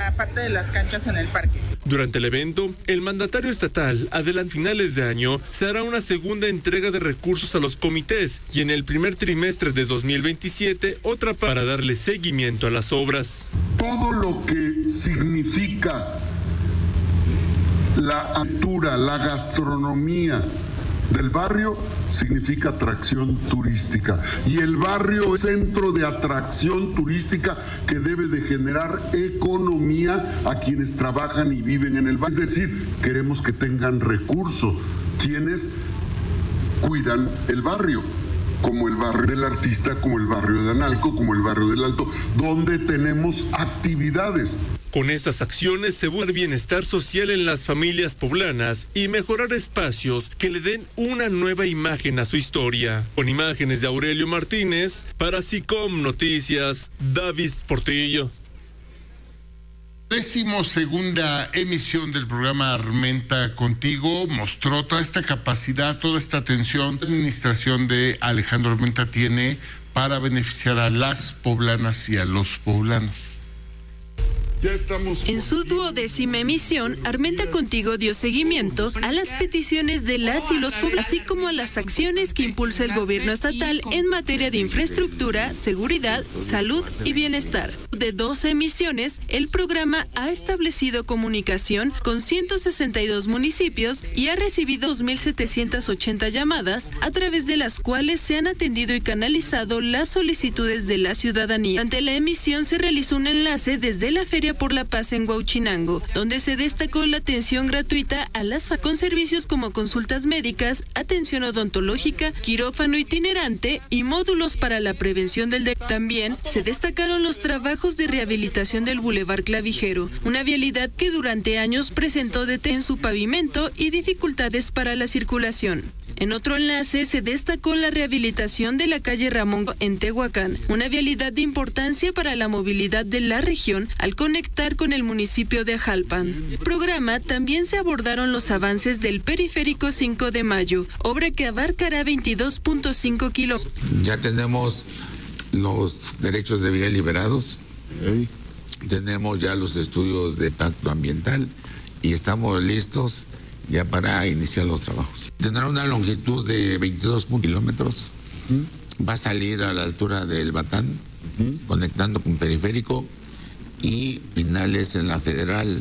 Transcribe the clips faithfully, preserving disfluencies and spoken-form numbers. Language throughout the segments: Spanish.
la parte de las canchas en el parque. Durante el evento, el mandatario estatal adelantó finales de año se hará una segunda entrega de recursos a los comités y en el primer trimestre de dos mil veintisiete otra para darle seguimiento a las obras. Todo lo que significa la altura, la gastronomía del barrio significa atracción turística y el barrio es centro de atracción turística que debe de generar economía a quienes trabajan y viven en el barrio. Es decir, queremos que tengan recursos quienes cuidan el barrio, como el barrio del Artista, como el barrio de Analco, como el barrio del Alto, donde tenemos actividades. Con estas acciones se busca el bienestar social en las familias poblanas y mejorar espacios que le den una nueva imagen a su historia. Con imágenes de Aurelio Martínez, para SICOM Noticias, David Portillo. Décimo segunda emisión del programa Armenta Contigo mostró toda esta capacidad, toda esta atención que la administración de Alejandro Armenta tiene para beneficiar a las poblanas y a los poblanos. Ya estamos... En su duodécima emisión, Armenta Contigo dio seguimiento a las peticiones de las y los poblanos, así como a las acciones que impulsa el gobierno estatal en materia de infraestructura, seguridad, salud y bienestar. De doce emisiones, el programa ha establecido comunicación con ciento sesenta y dos municipios y ha recibido dos mil setecientas ochenta llamadas, a través de las cuales se han atendido y canalizado las solicitudes de la ciudadanía. Ante la emisión se realizó un enlace desde la Feria por la Paz en Huauchinango, donde se destacó la atención gratuita a las familias con servicios como consultas médicas, atención odontológica, quirófano itinerante y módulos para la prevención del dengue. También se destacaron los trabajos de rehabilitación del Boulevard Clavijero, una vialidad que durante años presentó detención en su pavimento y dificultades para la circulación. En otro enlace se destacó la rehabilitación de la calle Ramón en Tehuacán, una vialidad de importancia para la movilidad de la región al conectar con el municipio de Ajalpan. En el programa también se abordaron los avances del Periférico cinco de Mayo, obra que abarcará veintidós punto cinco kilómetros. Ya tenemos los derechos de vía liberados, ¿eh? Tenemos ya los estudios de impacto ambiental y estamos listos ya para iniciar los trabajos. Tendrá una longitud de veintidós kilómetros, va a salir a la altura del Batán, uh-huh. conectando con Periférico y finales en la Federal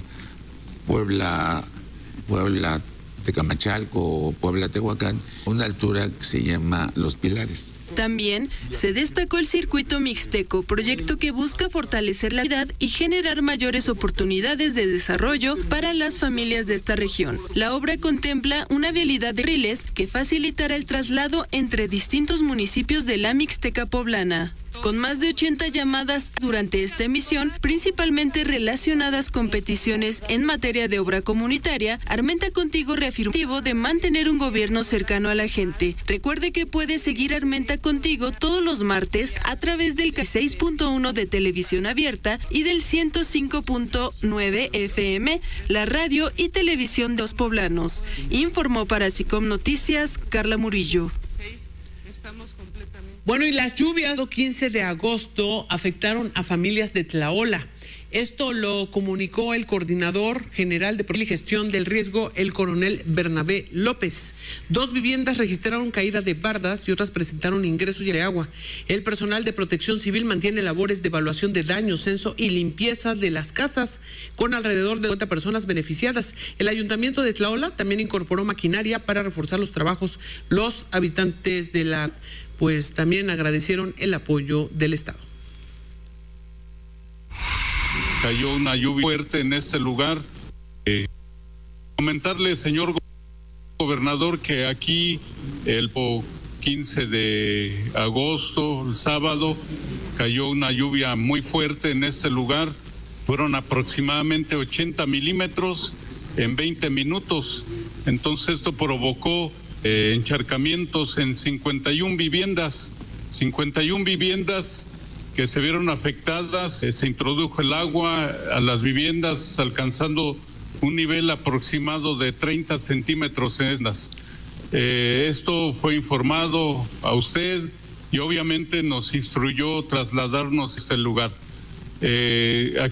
Puebla, Puebla Tecamachalco o Puebla Tehuacán, una altura que se llama Los Pilares. También se destacó el circuito mixteco, proyecto que busca fortalecer la ciudad y generar mayores oportunidades de desarrollo para las familias de esta región. La obra contempla una vialidad de carriles que facilitará el traslado entre distintos municipios de la Mixteca poblana. Con más de ochenta llamadas durante esta emisión, principalmente relacionadas con peticiones en materia de obra comunitaria, Armenta Contigo reafirmó de mantener un gobierno cercano a la gente. Recuerde que puede seguir Armenta Contigo todos los martes a través del seis punto uno de televisión abierta y del ciento cinco punto nueve F M, la radio y televisión de los poblanos. Informó para SICOM Noticias, Carla Murillo. Bueno, y las lluvias del quince de agosto afectaron a familias de Tlaola. Esto lo comunicó el coordinador general de Protección y Gestión del Riesgo, el coronel Bernabé López. Dos viviendas registraron caída de bardas y otras presentaron ingresos de agua. El personal de Protección Civil mantiene labores de evaluación de daños, censo y limpieza de las casas, con alrededor de cincuenta personas beneficiadas. El ayuntamiento de Tlaola también incorporó maquinaria para reforzar los trabajos. Los habitantes de la pues también agradecieron el apoyo del Estado. Cayó una lluvia fuerte en este lugar. Eh, comentarle, señor gobernador, que aquí el quince de agosto, el sábado, cayó una lluvia muy fuerte en este lugar. Fueron aproximadamente ochenta milímetros en veinte minutos. Entonces esto provocó Eh, encharcamientos en cincuenta y una viviendas, cincuenta y una viviendas que se vieron afectadas. Eh, se introdujo el agua a las viviendas alcanzando un nivel aproximado de treinta centímetros en estas. Eh, esto fue informado a usted y obviamente nos instruyó trasladarnos a este lugar. Eh, aquí